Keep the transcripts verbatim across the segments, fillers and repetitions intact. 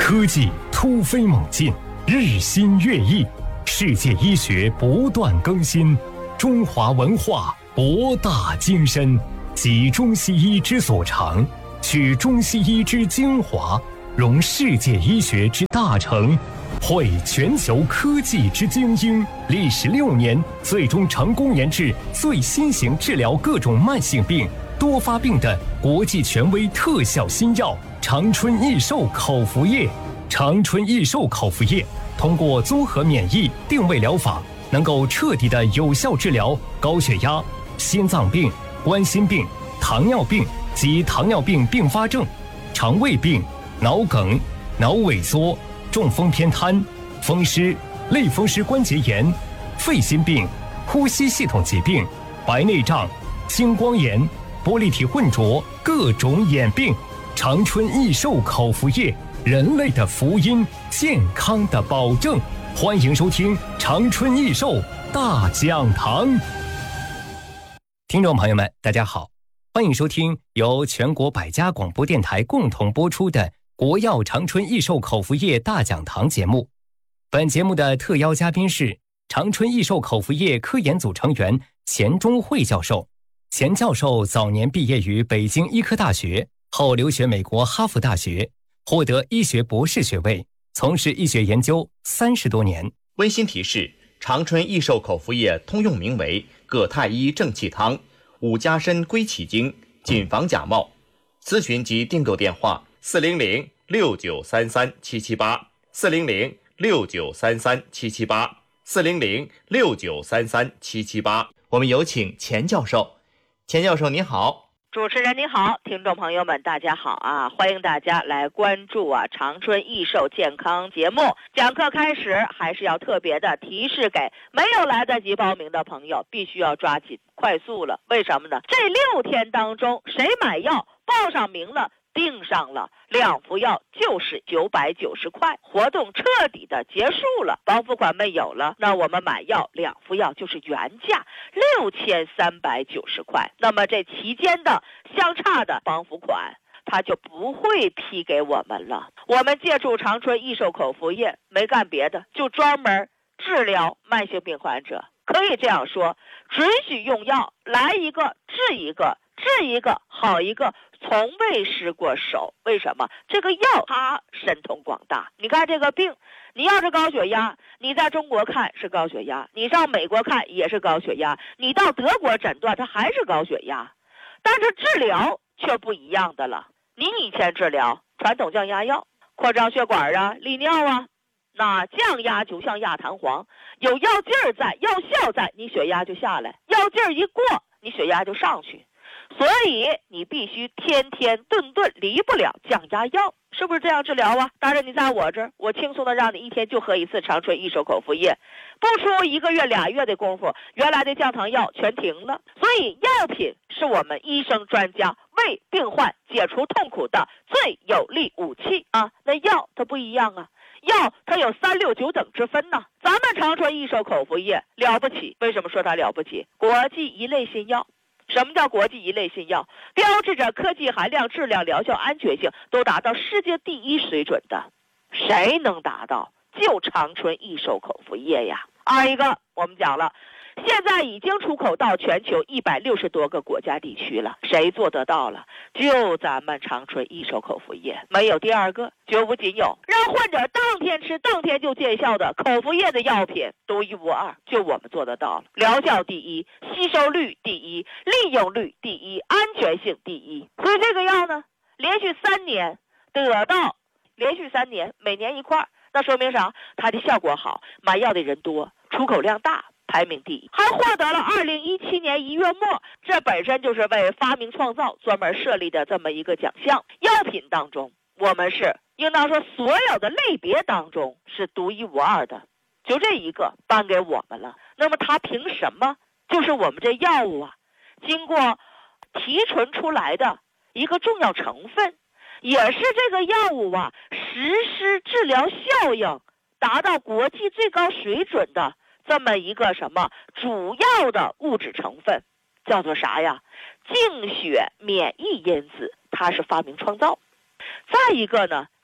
科技突飞猛进，日新月异，世界医学不断更新，中华文化博大精深，集中西医之所长，取中西医之精华，融世界医学之大成，汇全球科技之精英，历时六年，最终成功研制最新型治疗各种慢性病、多发病的国际权威特效新药长春益寿口服液。长春益寿口服液通过综合免疫定位疗法，能够彻底的有效治疗高血压、心脏病、冠心病、糖尿病及糖尿病并发症、肠胃病、脑梗、脑萎缩、中风偏瘫、风湿、类风湿关节炎、肺心病、呼吸系统疾病、白内障、青光眼、玻璃体混浊各种眼病。长春益寿口服液，人类的福音，健康的保证。欢迎收听长春益寿大讲堂。听众朋友们，大家好，欢迎收听由全国百家广播电台共同播出的国药长春益寿口服液大讲堂节目。本节目的特邀嘉宾是长春益寿口服液科研组成员钱钟慧教授。钱教授早年毕业于北京医科大学，后留学美国哈佛大学，获得医学博士学位，从事医学研究三十多年。 温馨提示：长春益寿口服液通用名为葛太医正气汤、五加参归气经，谨防假冒。咨询及订购电话：四零零六九三三七七八，四零零六九三三七七八，四零零六九三三七七八。我们有请钱教授。钱教授您好。 主持人您好，听众朋友们大家好啊！欢迎大家来关注啊长春益寿健康节目。讲课开始还是要特别的提示给没有来得及报名的朋友，必须要抓紧快速了。为什么呢？这六天当中，谁买药报上名了，订上了，两副药就是九百九十块，活动彻底的结束了，帮付款没有了，那我们买药两副药就是原价六千三百九十块，那么这期间的相差的帮付款他就不会批给我们了。我们借助长春益寿口服液没干别的，就专门治疗慢性病患者，可以这样说，只许用药，来一个治一个，治一个好一个，从未失过手。为什么？这个药它神通广大。你看这个病，你要是高血压，你在中国看是高血压，你上美国看也是高血压，你到德国诊断它还是高血压，但是治疗却不一样的了。你以前治疗传统降压药，扩张血管啊，利尿啊，那降压就像压弹簧，有药劲儿在，药效在，你血压就下来，药劲儿一过，你血压就上去。所以你必须天天顿顿离不了降压药，是不是这样治疗啊？当然你在我这儿，我轻松的让你一天就喝一次长春益寿口服液，不出一个月俩月的功夫，原来的降糖药全停了。所以药品是我们医生专家为病患解除痛苦的最有力武器啊！那药它不一样啊，药它有三六九等之分呢。咱们长春益寿口服液了不起，为什么说它了不起？国际一类新药。什么叫国际一类新药？标志着科技含量、质量、疗效、安全性都达到世界第一水准的，谁能达到？就长春益寿口服液呀。二一个，我们讲了，现在已经出口到全球一百六十多个国家地区了，谁做得到了？就咱们长春益寿口服液，没有第二个，绝无仅有，让患者当天吃当天就见效的口服液的药品独一无二，就我们做得到了。疗效第一，吸收率第一，利用率第一，安全性第一。所以这个药呢，连续三年得到，连续三年每年一块，那说明啥？它的效果好，买药的人多，出口量大，排名第一，还获得了二零一七年一月末，这本身就是为发明创造专门设立的这么一个奖项。药品当中，我们是应当说所有的类别当中是独一无二的，就这一个颁给我们了。那么它凭什么？就是我们这药物啊，经过提纯出来的一个重要成分，也是这个药物啊实施治疗效应达到国际最高水准的这么一个什么主要的物质成分，叫做啥呀？净血免疫因子，它是发明创造。再一个呢，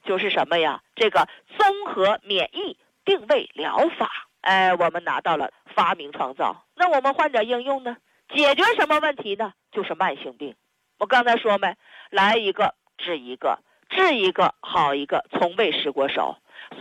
就是什么呀？这个综合免疫定位疗法。哎，我们拿到了发明创造，那我们换点应用呢？解决什么问题呢？就是慢性病。我刚才说没，来一个治一个，治一个好一个，从未失过手。